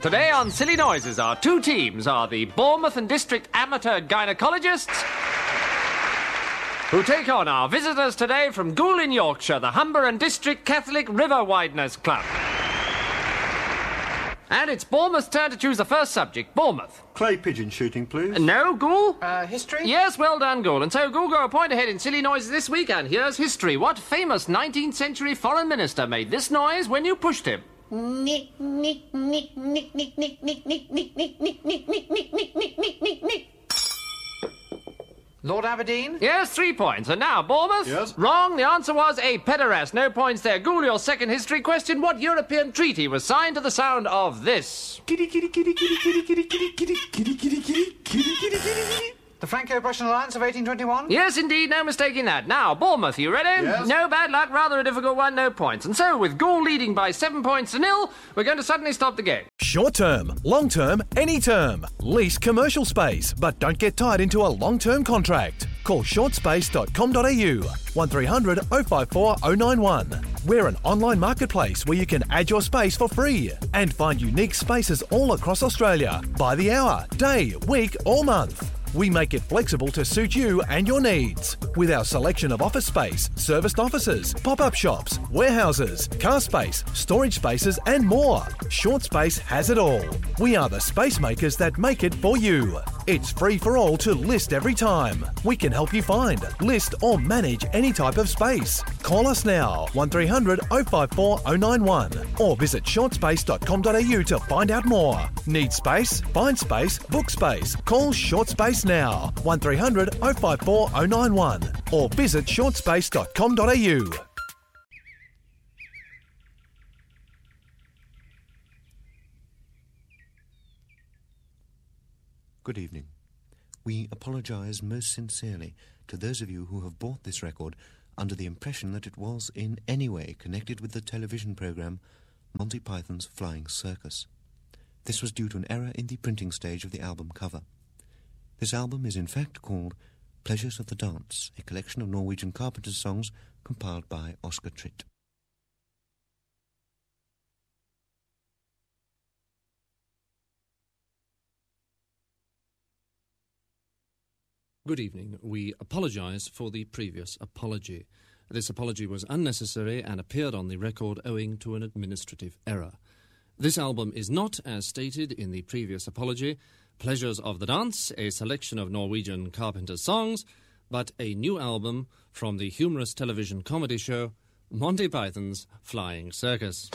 Today on Silly Noises, our two teams are the Bournemouth and District Amateur Gynecologists, who take on our visitors today from Goole in Yorkshire, the Humber and District Catholic River Wideners Club. And it's Bournemouth's turn to choose the first subject. Bournemouth. Clay pigeon shooting, please. No, Goole? History? Yes, well done, Goole. And so Goole go a point ahead in Silly Noises this week, and here's history. What famous 19th century foreign minister made this noise when you pushed him? Nick, nick, nick, nick, nick, nick, nick, nick, nick, nick, nick, nick, nick, nick, nick, nick, nick, nick, nick. Lord Aberdeen? Yes, 3 points. And now, Bournemouth? Yes? Wrong. The answer was a pederast. No points there. Goole, your second history question. What European treaty was signed to the sound of this? Kitty, kitty, kitty, kitty, kitty, kitty, kitty, kitty, kitty, kitty, kitty, kitty, kitty, kitty. The Franco-Prussian Alliance of 1821? Yes, indeed. No mistaking that. Now, Bournemouth, you ready? Yes. No bad luck. Rather a difficult one. No points. And so, with Goole leading by 7 points to 0, we're going to suddenly stop the game. Short term, long term, any term. Lease commercial space, but don't get tied into a long-term contract. Call shortspace.com.au 1300 054 091. We're an online marketplace where you can add your space for free and find unique spaces all across Australia by the hour, day, week or month. We make it flexible to suit you and your needs. With our selection of office space, serviced offices, pop-up shops, warehouses, car space, storage spaces and more. Short Space has it all. We are the space makers that make it for you. It's free for all to list every time. We can help you find, list or manage any type of space. Call us now, 1300 054 091 or visit shortspace.com.au to find out more. Need space? Find space, book space. Call Short Space now, 1300 054 091 or visit shortspace.com.au. Good evening. We apologise most sincerely to those of you who have bought this record under the impression that it was in any way connected with the television programme Monty Python's Flying Circus. This was due to an error in the printing stage of the album cover. This album is in fact called Pleasures of the Dance, a collection of Norwegian carpenters' songs compiled by Oscar Tritt. Good evening. We apologise for the previous apology. This apology was unnecessary and appeared on the record owing to an administrative error. This album is not, as stated in the previous apology, Pleasures of the Dance, a selection of Norwegian carpenters' songs, but a new album from the humorous television comedy show Monty Python's Flying Circus.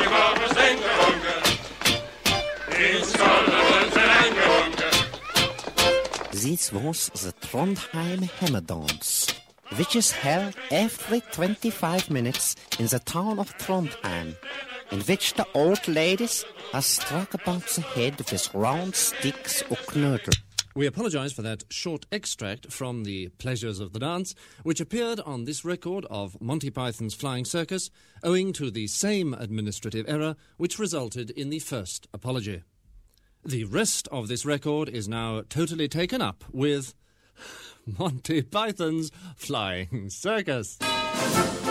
This was the Trondheim Hemmedance, which is held every 25 minutes in the town of Trondheim, in which the old ladies are struck about the head with round sticks or knödel. We apologise for that short extract from the Pleasures of the Dance, which appeared on this record of Monty Python's Flying Circus, owing to the same administrative error which resulted in the first apology. The rest of this record is now totally taken up with Monty Python's Flying Circus.